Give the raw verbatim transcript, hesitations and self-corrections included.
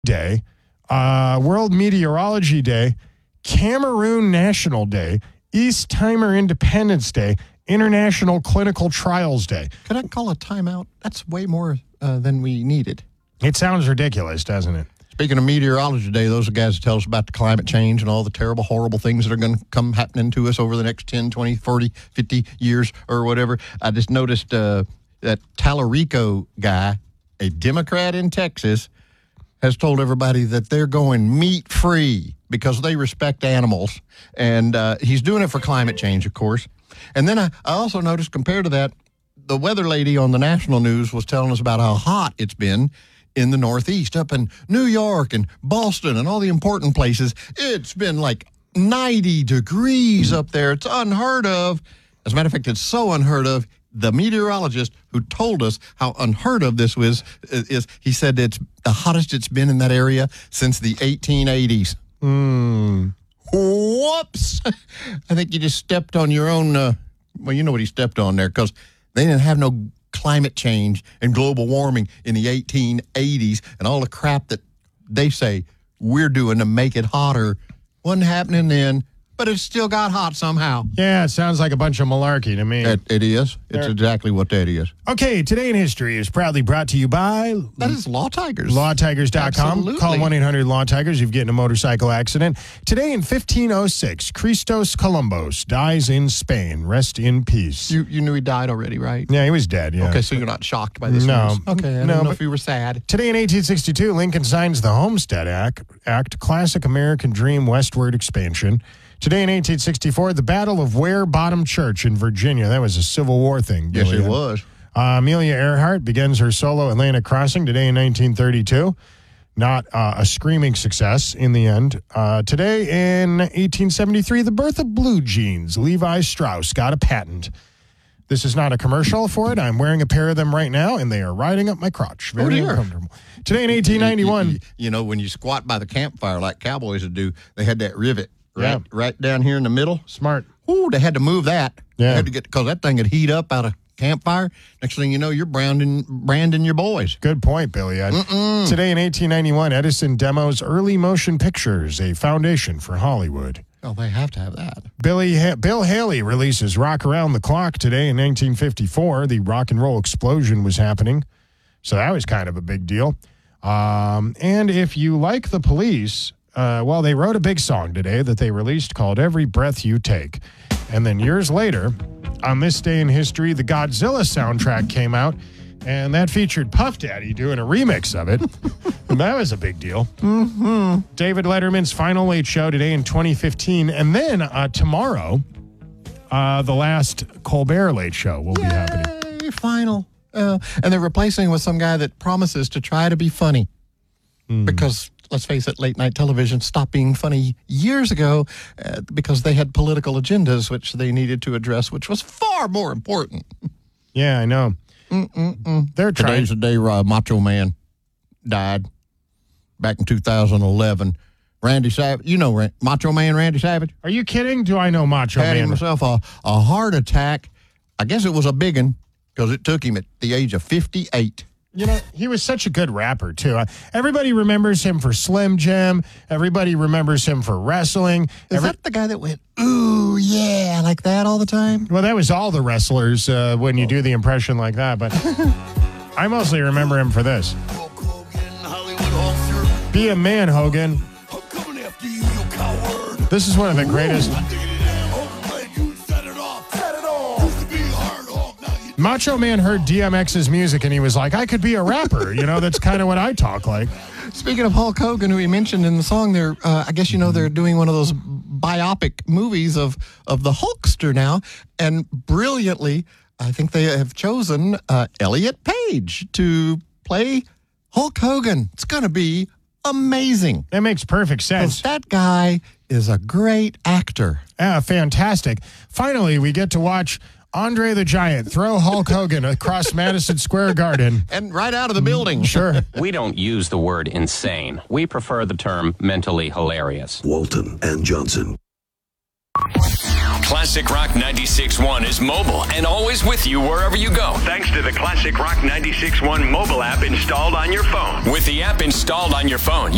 Day, uh, World Meteorology Day, Cameroon National Day, East Timor Independence Day, International Clinical Trials Day. Could I call a timeout? That's way more uh, than we needed. It sounds ridiculous, doesn't it? Speaking of Meteorology Day, those are guys that tell us about the climate change and all the terrible, horrible things that are going to come happening to us over the next ten, twenty, forty, fifty years or whatever. I just noticed uh, that Tallarico guy, a Democrat in Texas, has told everybody that they're going meat-free because they respect animals. And uh, he's doing it for climate change, of course. And then I, I also noticed, compared to that, the weather lady on the national news was telling us about how hot it's been in the Northeast, up in New York and Boston and all the important places. It's been like ninety degrees up there. It's unheard of. As a matter of fact, it's so unheard of. The meteorologist who told us how unheard of this was, is he said it's the hottest it's been in that area since the eighteen eighties. Mm. Whoops. I think you just stepped on your own, uh, well, you know what he stepped on there, because they didn't have no climate change and global warming in the eighteen eighties, and all the crap that they say we're doing to make it hotter wasn't happening then, but it still got hot somehow. Yeah, it sounds like a bunch of malarkey to me. It, it is. It's There. exactly what that is. Okay, Today in History is proudly brought to you by That is Law Tigers. law tigers dot com. Absolutely. Call one eight hundred law tigers if you get in a motorcycle accident. Today in fifteen oh six, Christos Columbus dies in Spain. Rest in peace. You you knew he died already, right? Yeah, he was dead, yeah. Okay, so you're not shocked by this No. news? Okay, I No, don't know but- if you were sad. Today in eighteen sixty-two, Lincoln signs the Homestead Act, Act, classic American dream westward expansion. Today in eighteen sixty-four, the Battle of Ware Bottom Church in Virginia. That was a Civil War thing. Yes, Billy. it was. Uh, Amelia Earhart begins her solo Atlantic Crossing today in nineteen thirty-two. Not uh, a screaming success in the end. Uh, today in eighteen seventy-three, the birth of blue jeans. Levi Strauss got a patent. This is not a commercial for it. I'm wearing a pair of them right now, and they are riding up my crotch. Very dear. uncomfortable. Today in eighteen ninety-one. You, you, you know, when you squat by the campfire like cowboys would do, they had that rivet right, Yeah. right down here in the middle. Smart. Ooh, they had to move that. Yeah. They had to get, because that thing would heat up out of campfire. Next thing you know, you're branding, branding your boys. Good point, Billy. Ed. Today in eighteen ninety-one, Edison demos early motion pictures, a foundation for Hollywood. Oh, they have to have that. Billy ha- Bill Haley releases Rock Around the Clock today in nineteen fifty-four. The rock and roll explosion was happening, so that was kind of a big deal. Um, and if you like the Police, uh, well, they wrote a big song today that they released called Every Breath You Take. And then years later, on this day in history, the Godzilla soundtrack came out, and that featured Puff Daddy doing a remix of it. And that was a big deal. Mm-hmm. David Letterman's final Late Show today in twenty fifteen. And then uh, tomorrow, uh, the last Colbert Late Show will be happening. Yay, final. Uh, and they're replacing with some guy that promises to try to be funny. Mm. Because, let's face it, late night television stopped being funny years ago uh, because they had political agendas which they needed to address, which was far more important. Yeah, I know. Mm-mm-mm. They're trying. Today's the day uh, Macho Man died back in two thousand eleven. Randy Savage, you know Ran- Macho Man Randy Savage? Are you kidding? Do I know Macho Had Man? himself a, a heart attack. I guess it was a big one because it took him at the age of fifty-eight. You know, he was such a good rapper, too. Uh, everybody remembers him for Slim Jim. Everybody remembers him for wrestling. Is Every- that the guy that went, ooh, yeah, like that all the time? well, that was all the wrestlers uh, when you do the impression like that. But I mostly remember him for this. Be a man, Hogan. This is one of the greatest. Macho Man heard D M X's music and he was like, I could be a rapper. You know, that's kind of what I talk like. Speaking of Hulk Hogan, who he mentioned in the song, there, uh, I guess you know they're doing one of those biopic movies of of the Hulkster now, and brilliantly, I think they have chosen uh, Elliot Page to play Hulk Hogan. It's going to be amazing. That makes perfect 'Cause sense. that guy is a great actor. Ah, fantastic. Finally, we get to watch Andre the Giant throw Hulk Hogan across Madison Square Garden. And right out of the building. Sure. We don't use the word insane. We prefer the term mentally hilarious. Walton and Johnson. Classic Rock ninety-six point one is mobile and always with you wherever you go. Thanks to the Classic Rock ninety-six point one mobile app installed on your phone. With the app installed on your phone,